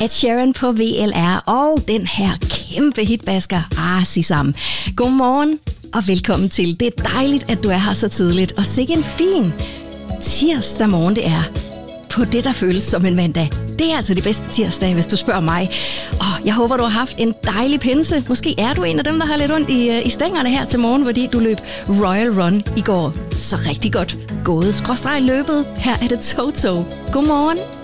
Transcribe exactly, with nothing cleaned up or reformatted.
Ed Sheeran på V L R og den her kæmpe hitbasker, Ah Sisam. Godmorgen og velkommen til. Det er dejligt, at du er her så tidligt. Og sikke en fin tirsdag morgen det er på det, der føles som en mandag. Det er altså de bedste tirsdage, hvis du spørger mig. Og jeg håber, du har haft en dejlig pinse. Måske er du en af dem, der har lidt ondt i, i stængerne her til morgen, fordi du løb Royal Run i går. Så rigtig godt gået. Skråstreg løbet. Her er det Toto. Godmorgen.